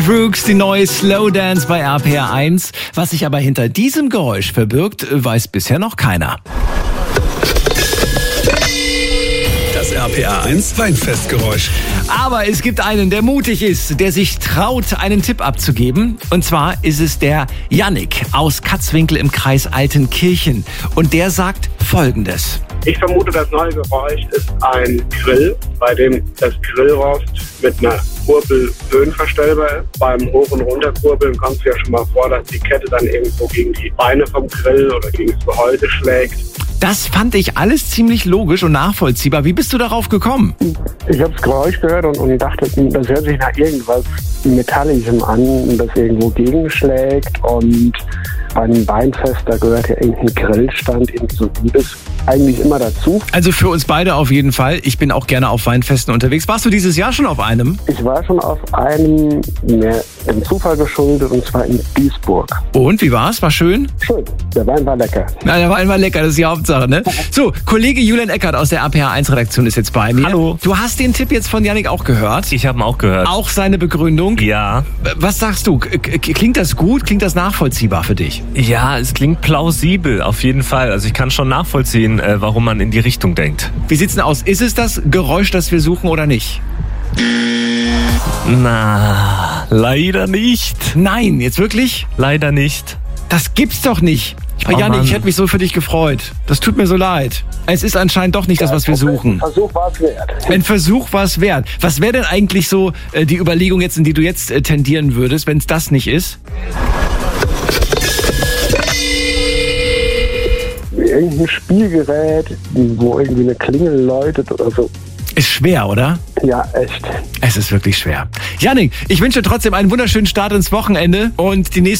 Brooks, die neue Slow Dance bei RPR 1. Was sich aber hinter diesem Geräusch verbirgt, weiß bisher noch keiner. Das RPR 1 Weinfestgeräusch. Aber es gibt einen, der mutig ist, der sich traut, einen Tipp abzugeben. Und zwar ist es der Yannick aus Katzwinkel im Kreis Altenkirchen. Und der sagt Folgendes. Ich vermute, das neue Geräusch ist ein Grill, bei dem das Grillrost mit einer Kurbel höhenverstellbar ist. Beim Hoch- und Runterkurbeln kommt es ja schon mal vor, dass die Kette dann irgendwo gegen die Beine vom Grill oder gegen das Gehäuse schlägt. Das fand ich alles ziemlich logisch und nachvollziehbar. Wie bist du darauf gekommen? Ich habe das Geräusch gehört und dachte, das hört sich nach irgendwas Metallischem an, das irgendwo gegenschlägt. Und bei einem Weinfest, da gehört ja irgendein Grillstand, irgendwie so Liebes eigentlich immer dazu. Also für uns beide auf jeden Fall. Ich bin auch gerne auf Weinfesten unterwegs. Warst du dieses Jahr schon auf einem? Ich war schon auf einem, mehr dem Zufall geschuldet, und zwar in Duisburg. Und, wie war's? War schön? Schön, der Wein war lecker. Na, der Wein war lecker, das ist die Hauptsache, ne? So, Kollege Julian Eckert aus der RPR 1 Redaktion ist jetzt bei mir. Hallo. Du hast den Tipp jetzt von Yannick auch gehört? Ich habe ihn auch gehört. Auch seine Begründung? Ja. Was sagst du? Klingt das gut? Klingt das nachvollziehbar für dich? Ja, es klingt plausibel, auf jeden Fall. Also ich kann schon nachvollziehen, warum man in die Richtung denkt. Wie sieht's denn aus? Ist es das Geräusch, das wir suchen oder nicht? Na, leider nicht. Nein, jetzt wirklich? Leider nicht. Das gibt's doch nicht. Oh, Yannick, Mann. ich hätte mich so für dich gefreut. Das tut mir so leid. Es ist anscheinend doch nicht das, was wir suchen. Versuch war es wert. Ein Versuch war es wert. Was wäre denn eigentlich so die Überlegung jetzt, in die du jetzt tendieren würdest, wenn es das nicht ist? Irgendein Spielgerät, wo irgendwie eine Klingel läutet oder so. Ist schwer, oder? Ja, echt. Es ist wirklich schwer. Yannick, ich wünsche dir trotzdem einen wunderschönen Start ins Wochenende und die nächsten